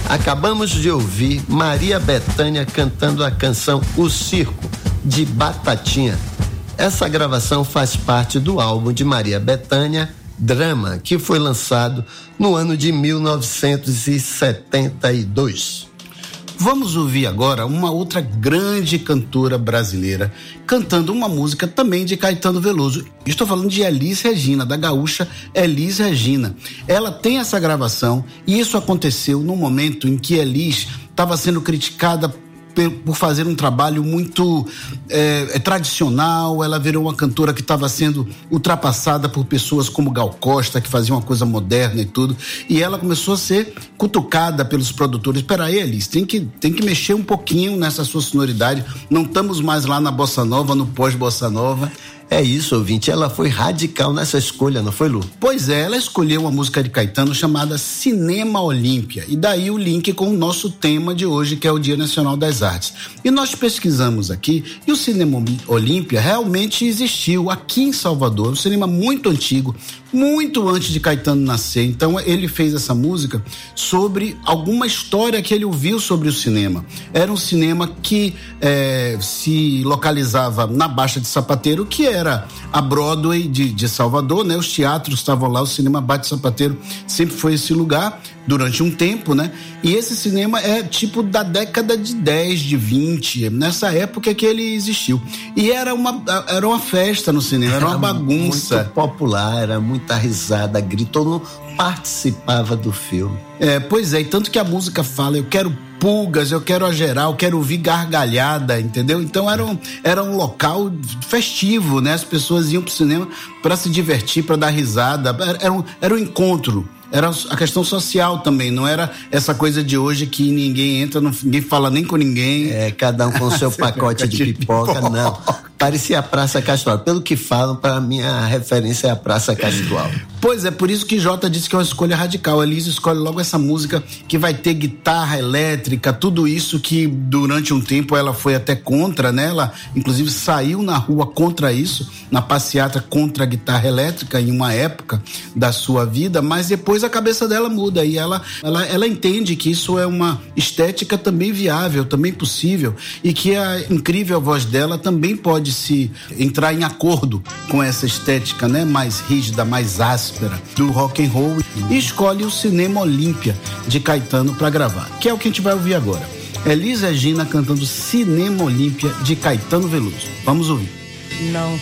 Acabamos de ouvir Maria Bethânia cantando a canção O Circo, de Batatinha. Essa gravação faz parte do álbum de Maria Bethânia, Drama, que foi lançado no ano de 1972. Vamos ouvir agora uma outra grande cantora brasileira cantando uma música também de Caetano Veloso. Estou falando de Elis Regina, da gaúcha Elis Regina. Ela tem essa gravação e isso aconteceu no momento em que Elis estava sendo criticada por fazer um trabalho muito tradicional. Ela virou uma cantora que estava sendo ultrapassada por pessoas como Gal Costa, que fazia uma coisa moderna e tudo, e ela começou a ser cutucada pelos produtores. Espera aí, Elis, tem que mexer um pouquinho nessa sua sonoridade, não estamos mais lá na Bossa Nova, no pós-Bossa Nova. É isso, ouvinte, ela foi radical nessa escolha, não foi, Lu? Pois é, ela escolheu uma música de Caetano chamada Cinema Olímpia, e daí o link com o nosso tema de hoje, que é o Dia Nacional das Artes. E nós pesquisamos aqui, e o Cinema Olímpia realmente existiu aqui em Salvador, um cinema muito antigo, muito antes de Caetano nascer. Então ele fez essa música sobre alguma história que ele ouviu sobre o cinema. Era um cinema que se localizava na Baixa de Sapateiro, que era a Broadway de Salvador, né? Os teatros estavam lá, o cinema Bate Sapateiro sempre foi esse lugar durante um tempo, né? E esse cinema é tipo da década de 10, de 20, nessa época que ele existiu. E era uma festa no cinema, era uma bagunça. Muito popular, era muita risada, grito, todo mundo participava do filme. Pois é, e tanto que a música fala, eu quero pulgas, eu quero a geral, quero ouvir gargalhada, entendeu? Então era um local festivo, né? As pessoas iam pro cinema para se divertir, para dar risada, era um encontro. Era a questão social também, não era essa coisa de hoje que ninguém entra, ninguém fala nem com ninguém. Cada um com o seu pacote de pipoca, não. Parecia a Praça Castro Alto. Pelo que falam, para mim a referência é a Praça Castro Alto. Pois é, por isso que Jota disse que é uma escolha radical. A Elis escolhe logo essa música que vai ter guitarra elétrica, tudo isso que durante um tempo ela foi até contra, né? Ela inclusive saiu na rua contra isso, na passeata contra a guitarra elétrica em uma época da sua vida, mas depois a cabeça dela muda e ela entende que isso é uma estética também viável, também possível, e que a incrível voz dela também pode se entrar em acordo com essa estética, né, mais rígida, mais áspera do rock and roll, e escolhe o Cinema Olímpia de Caetano para gravar, que é o que a gente vai ouvir agora. Elis Regina cantando Cinema Olímpia de Caetano Veloso. Vamos ouvir. Não